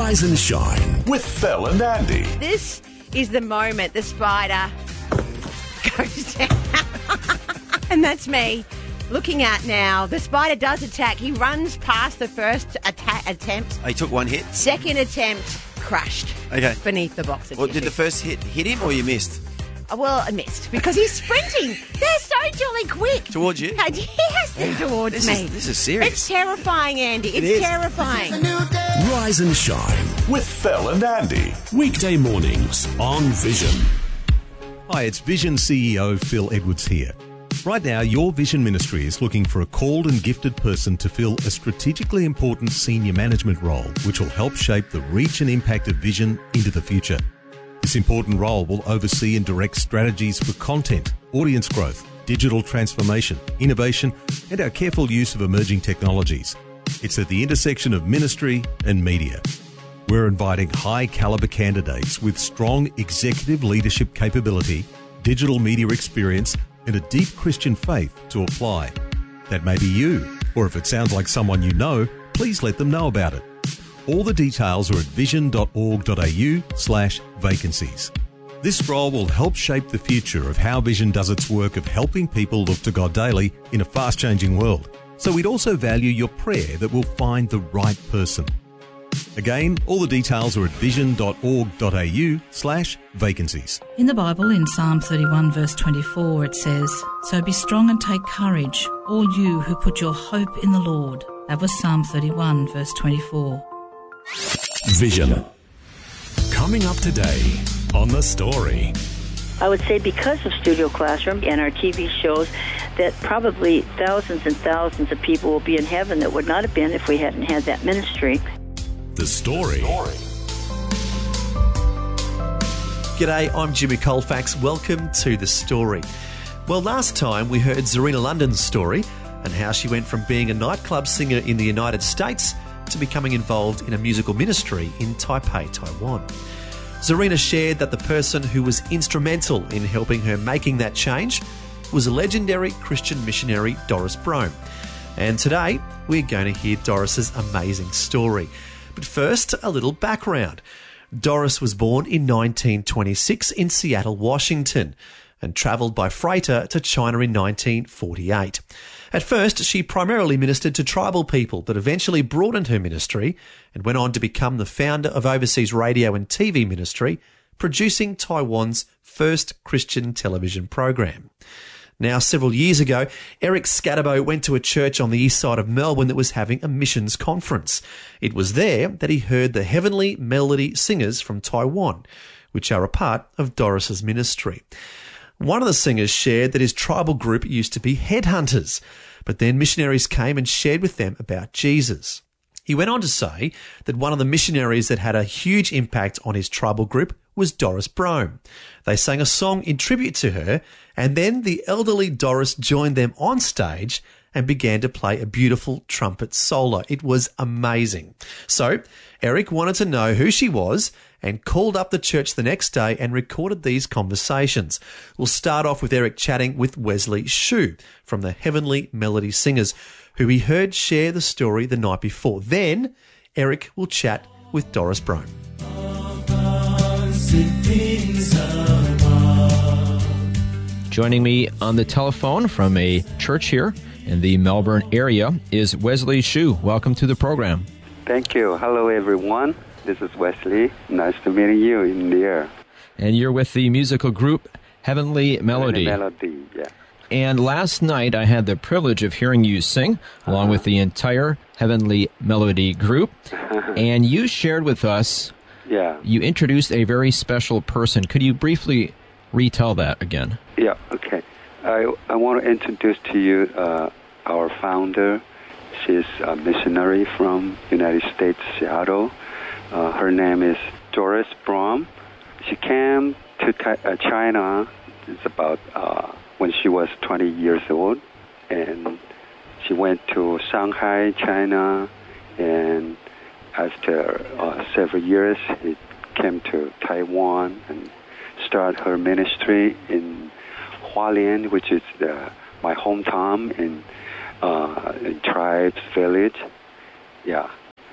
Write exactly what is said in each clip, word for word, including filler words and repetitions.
Rise and shine with Phil and Andy. This is the moment the spider goes down. And that's me looking at now. The spider does attack. He runs past the first atta- attempt. Oh, he took one hit? Second attempt, crushed Okay. beneath the box of Well, did the first hit hit him or you missed? Oh, well, I missed because he's sprinting. They're so jolly quick. Towards you? And yes, they're towards This me. is, this is serious. It's terrifying, Andy. It's It is. terrifying. Rise and shine with Phil and Andy. Weekday mornings on Vision. Hi, it's Vision C E O Phil Edwards here. Right now, your Vision Ministry is looking for a called and gifted person to fill a strategically important senior management role, which will help shape the reach and impact of Vision into the future. This important role will oversee and direct strategies for content, audience growth, digital transformation, innovation, and our careful use of emerging technologies. It's at the intersection of ministry and media. We're inviting high-caliber candidates with strong executive leadership capability, digital media experience, and a deep Christian faith to apply. That may be you, or if it sounds like someone you know, please let them know about it. All the details are at vision.org.au slash vacancies. This role will help shape the future of how Vision does its work of helping people look to God daily in a fast-changing world. So we'd also value your prayer that we'll find the right person. Again, all the details are at vision.org.au slash vacancies. In the Bible, in Psalm thirty-one, verse twenty-four, it says, "So be strong and take courage, all you who put your hope in the Lord." That was Psalm thirty-one, verse twenty-four. Vision. Coming up today on The Story. I would say because of Studio Classroom and our T V shows that probably thousands and thousands of people will be in heaven that would not have been if we hadn't had that ministry. The Story. G'day, I'm Jimmy Colfax. Welcome to The Story. Well, last time we heard Zarina London's story and how she went from being a nightclub singer in the United States to becoming involved in a musical ministry in Taipei, Taiwan. Zarina shared that the person who was instrumental in helping her making that change was a legendary Christian missionary, Doris Brome. And today, we're going to hear Doris's amazing story. But first, a little background. Doris was born in nineteen twenty-six in Seattle, Washington, and travelled by freighter to China in nineteen forty-eight. At first, she primarily ministered to tribal people, but eventually broadened her ministry and went on to become the founder of Overseas Radio and T V Ministry, producing Taiwan's first Christian television program. Now, several years ago, Eric Scatterbo went to a church on the east side of Melbourne that was having a missions conference. It was there that he heard the Heavenly Melody Singers from Taiwan, which are a part of Doris's ministry. One of the singers shared that his tribal group used to be headhunters, but then missionaries came and shared with them about Jesus. He went on to say that one of the missionaries that had a huge impact on his tribal group was Doris Brome. They sang a song in tribute to her, and then the elderly Doris joined them on stage and began to play a beautiful trumpet solo. It was amazing. So Eric wanted to know who she was and called up the church the next day and recorded these conversations. We'll start off with Eric chatting with Wesley Shu from the Heavenly Melody Singers, who he heard share the story the night before. Then Eric will chat with Doris Brome. Joining me on the telephone from a church here in the Melbourne area is Wesley Shu. Welcome to the program. Thank you. Hello, everyone. This is Wesley. Nice to meet you in the air. And you're with the musical group Heavenly Melody. Heavenly Melody, yeah. And last night I had the privilege of hearing you sing, along uh-huh. with the entire Heavenly Melody group. And you shared with us, yeah. you introduced a very special person. Could you briefly retell that again? Yeah, okay. I, I want to introduce to you uh, our founder. She's a missionary from United States, Seattle. Uh, her name is Doris Brome. She came to ta- uh, China. It's about uh, when she was twenty years old, and she went to Shanghai, China, and after uh, several years, she came to Taiwan and started her ministry in Hualien, which is the, my hometown in, uh, in Tribes Village. Yeah.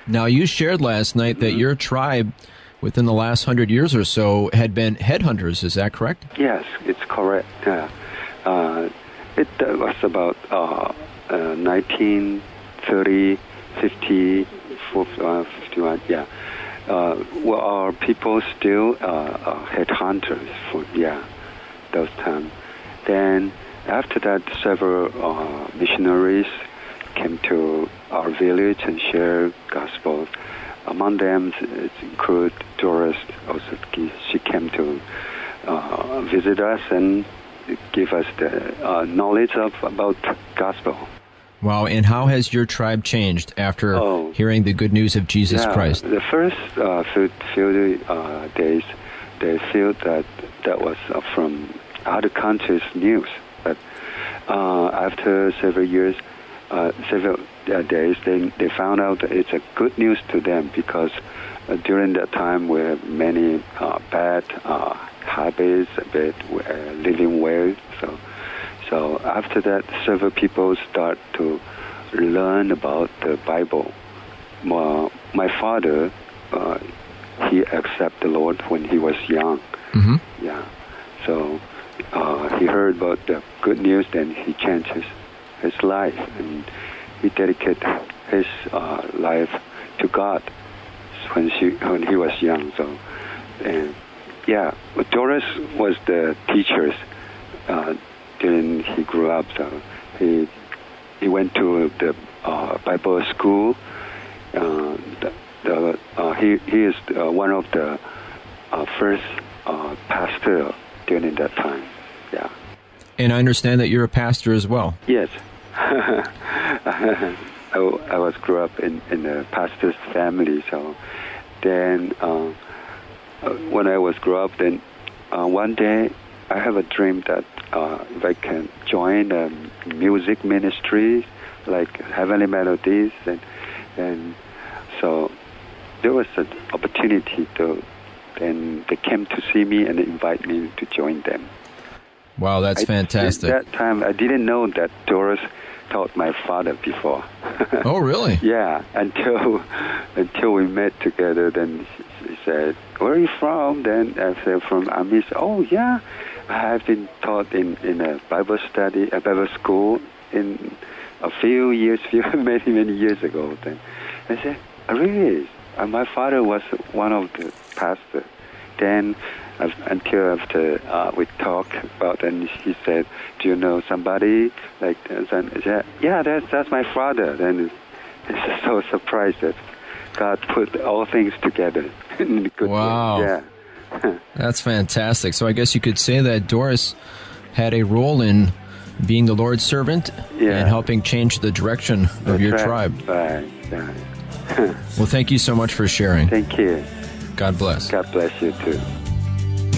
Now, you shared last night that your tribe, within the last hundred years or so, had been headhunters. Is that correct? Yes, it's correct. Yeah. Uh, it uh, was about uh, uh, nineteen thirty, fifty, fifty-one, yeah. Uh, well, our people still uh, are headhunters for, yeah, those times. Then after that, several uh, missionaries came to our village and shared gospel. Among them, it include Doris. Also, she came to uh, visit us and give us the uh, knowledge of about gospel. Wow, and how has your tribe changed after oh, hearing the good news of Jesus yeah, Christ? The first uh, few, few uh, days, they feel that that was uh, from other countries' news. But uh, after several years, uh, several uh, days, they they found out that it's a good news to them because uh, during that time, we have many uh, bad uh, habits, bad uh, living way. So, so after that, several people start to learn about the Bible. My, my father, uh, he accepted the Lord when he was young. Mm-hmm. Yeah. So uh, he heard about the good news, then he changed his, his life, and he dedicated his uh, life to God when she when he was young. So, and yeah, but Doris was the teachers uh, during he grew up. So he he went to the uh, Bible school. Uh, the, the uh, he he is uh, one of the uh, first uh, pastor during that time. Yeah. And I understand that you're a pastor as well. Yes. I, I was grew up in, in a pastor's family, so then uh, when I was grew up, then uh, one day I have a dream that uh, if I can join a music ministry like Heavenly Melodies, and and so there was an opportunity to, then they came to see me and invite me to join them. Wow, that's I, fantastic. At that time, I didn't know that Doris taught my father before. Oh, really? Yeah, until until we met together, then she said, "Where are you from?" Then I said, "From Amis." Oh, yeah, I have been taught in, in a Bible study, a Bible school in a few years, few many, many years ago. Then I said, oh, really? And my father was one of the pastors. Then uh, until after uh, we talked about, and he said, "Do you know somebody like this?" And I said, "Yeah, that's that's my father." Then it's so surprised that God put all things together in a good wow. way. Yeah, that's fantastic. So I guess you could say that Doris had a role in being the Lord's servant yeah. and helping change the direction of that's your right. tribe. Right. right. Well, thank you so much for sharing. Thank you. God bless. God bless you too.